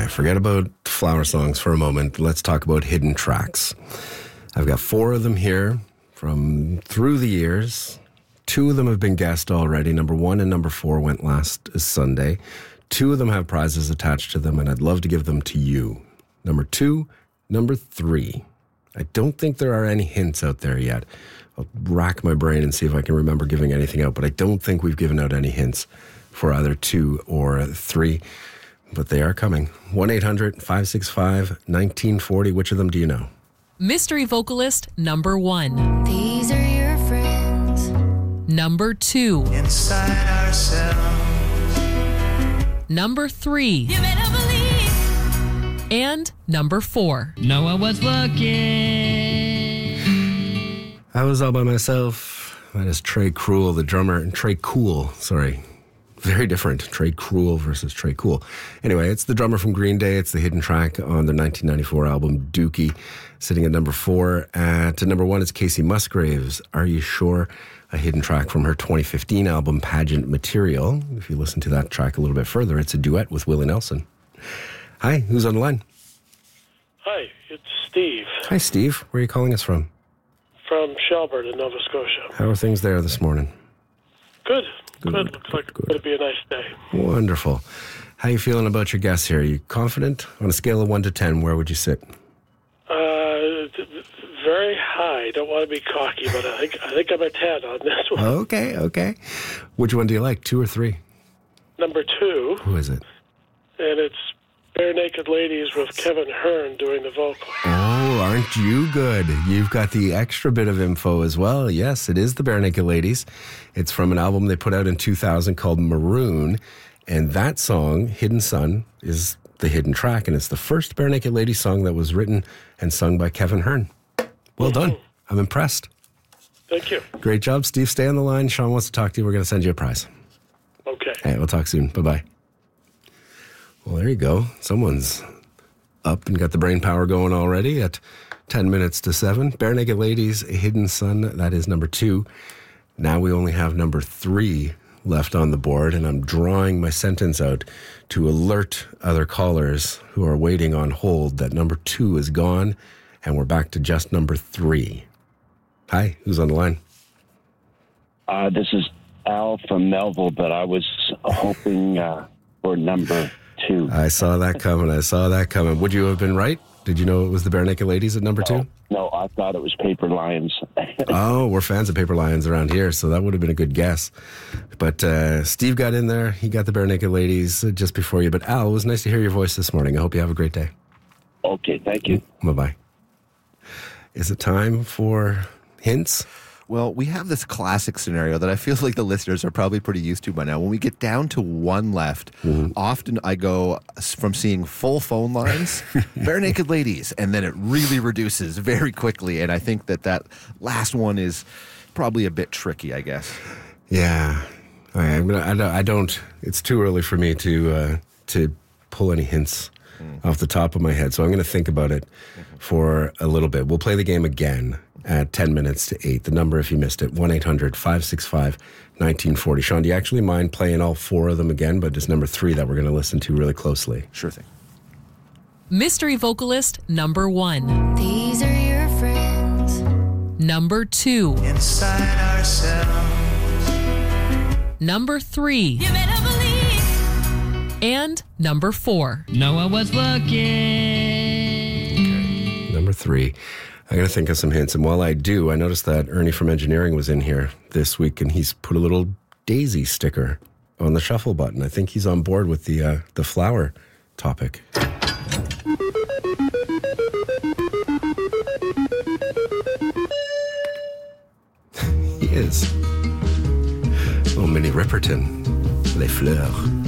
Okay, forget about flower songs for a moment. Let's talk about hidden tracks. I've got 4 of them here from through the years. 2 of them have been guessed already. Number 1 and number 4 went last Sunday. 2 of them have prizes attached to them, and I'd love to give them to you. Number 2, number 3. I don't think there are any hints out there yet. I'll rack my brain and see if I can remember giving anything out, but I don't think we've given out any hints for either 2 or 3. But they are coming. 1-800-565-1940. Which of them do you know? Mystery vocalist number 1. These are your friends. Number 2. Inside ourselves. Number 3. You better believe. And number 4. No one was looking. I was all by myself. That is Trey Cool, the drummer. Trey Cool, sorry. Very different. Trey Cool versus Trey Cool. Anyway, it's the drummer from Green Day. It's the hidden track on their 1994 album, Dookie, sitting at number 4. At number 1 is Casey Musgraves, Are You Sure? A hidden track from her 2015 album, Pageant Material. If you listen to that track a little bit further, it's a duet with Willie Nelson. Hi, who's on the line? Hi, it's Steve Hi, Steve. Where are you calling us from? from Shelburne in Nova Scotia. How are things there this morning? Good. Looks like it's going to be a nice day. Wonderful. How are you feeling about your guests here? Are you confident? On a scale of 1 to 10, where would you sit? Very high. Don't want to be cocky, but I think I'm a 10 on this one. Okay. Which one do you like, 2 or 3? Number 2, Who is it? and it's Bare Naked Ladies with Kevin Hearn doing the vocal. Oh, aren't you good? You've got the extra bit of info as well. Yes, it is the Bare Naked Ladies. It's from an album they put out in 2000 called Maroon. And that song, Hidden Sun, is the hidden track. And it's the first Bare Naked Ladies song that was written and sung by Kevin Hearn. Well done. I'm impressed. Thank you. Great job, Steve. Stay on the line. Sean wants to talk to you. We're going to send you a prize. Okay. Hey, we'll talk soon. Bye-bye. Well, there you go. Someone's up and got the brain power going already at 10 minutes to 7. Bare Naked Ladies, Hidden Sun, that is number 2. Now we only have number 3 left on the board, and I'm drawing my sentence out to alert other callers who are waiting on hold that number 2 is gone, and we're back to just number 3. Hi, who's on the line? This is Al from Melville, but I was hoping for number 2. I saw that coming. Would you have been right? Did you know it was the Bare Naked Ladies at number 2? No, I thought it was Paper Lions. Oh, we're fans of Paper Lions around here, so that would have been a good guess. But Steve got in there. He got the Bare Naked Ladies just before you. But Al, it was nice to hear your voice this morning. I hope you have a great day. Okay, thank you. Bye-bye. Is it time for hints? Well, we have this classic scenario that I feel like the listeners are probably pretty used to by now. When we get down to 1 left, often I go from seeing full phone lines, Bare Naked Ladies, and then it really reduces very quickly. And I think that last one is probably a bit tricky, I guess. Yeah. Okay, I don't. It's too early for me to pull any hints off the top of my head. So I'm going to think about it for a little bit. We'll play the game again at 10 minutes to 8. The number, if you missed it, 1-800-565-1940. Sean, do you actually mind playing all 4 of them again? But it's number 3 that we're going to listen to really closely. Sure thing. Mystery vocalist number 1. These are your friends. Number 2. Inside ourselves. Number 3. You better believe. And number 4. No one was looking. Okay. Number 3. I'm going to think of some hints. And while I do, I noticed that Ernie from engineering was in here this week, and he's put a little daisy sticker on the shuffle button. I think he's on board with the flower topic. He is. Little Minnie Ripperton. Les fleurs.